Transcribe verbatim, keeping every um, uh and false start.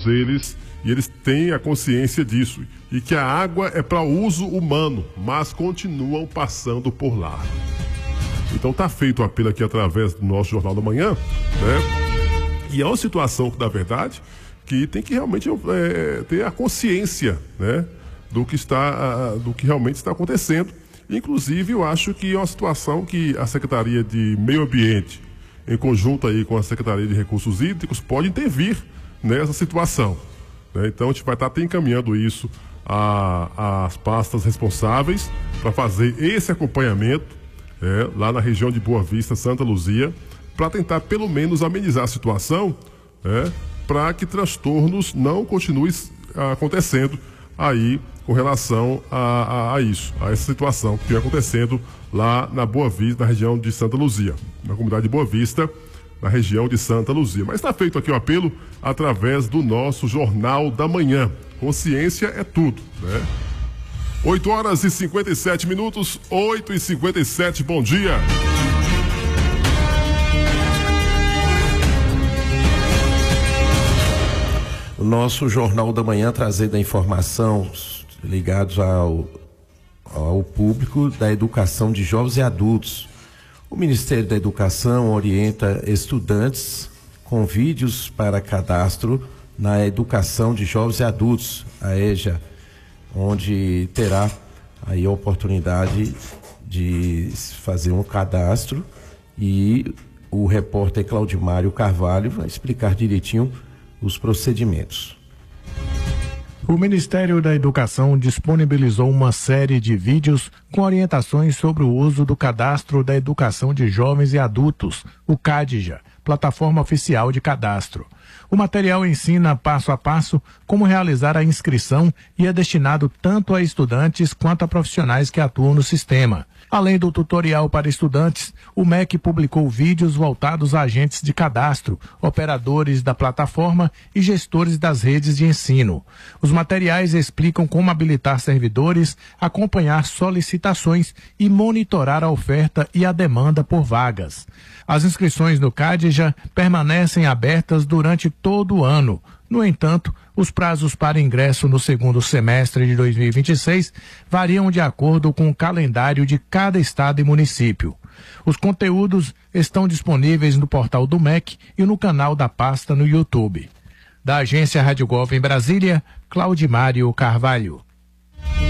eles, e eles têm a consciência disso, e que a água é para uso humano, mas continuam passando por lá. Então tá feito o apelo aqui através do nosso Jornal da Manhã, né? E é uma situação que, na verdade, que tem que realmente é, ter a consciência, né, do que está, do que realmente está acontecendo. Inclusive, eu acho que é uma situação que a Secretaria de Meio Ambiente, em conjunto aí com a Secretaria de Recursos Hídricos, pode intervir nessa situação, né? Então a gente vai estar até encaminhando isso às pastas responsáveis para fazer esse acompanhamento é, lá na região de Boa Vista, Santa Luzia, para tentar pelo menos amenizar a situação, é, para que transtornos não continuem acontecendo aí com relação a, a, a isso, a essa situação que vem acontecendo lá na Boa Vista, na região de Santa Luzia, na comunidade de Boa Vista, na região de Santa Luzia. Mas está feito aqui o apelo através do nosso Jornal da Manhã. Consciência é tudo, né? oito horas e cinquenta e sete minutos, oito e cinquenta e sete, bom dia. O nosso Jornal da Manhã trazendo a informação ligados ao, ao público da educação de jovens e adultos. O Ministério da Educação orienta estudantes com vídeos para cadastro na educação de jovens e adultos, a EJA, onde terá aí a oportunidade de fazer um cadastro, e o repórter Claudimário Carvalho vai explicar direitinho os procedimentos. O Ministério da Educação disponibilizou uma série de vídeos com orientações sobre o uso do Cadastro da Educação de Jovens e Adultos, o CADEJA, plataforma oficial de cadastro. O material ensina passo a passo como realizar a inscrição e é destinado tanto a estudantes quanto a profissionais que atuam no sistema. Além do tutorial para estudantes, o M E C publicou vídeos voltados a agentes de cadastro, operadores da plataforma e gestores das redes de ensino. Os materiais explicam como habilitar servidores, acompanhar solicitações e monitorar a oferta e a demanda por vagas. As inscrições no CADEJA permanecem abertas durante todo o ano. No entanto, os prazos para ingresso no segundo semestre de dois mil e vinte e seis variam de acordo com o calendário de cada estado e município. Os conteúdos estão disponíveis no portal do M E C e no canal da pasta no YouTube. Da agência Rádio Gov em Brasília, Claudimário Carvalho.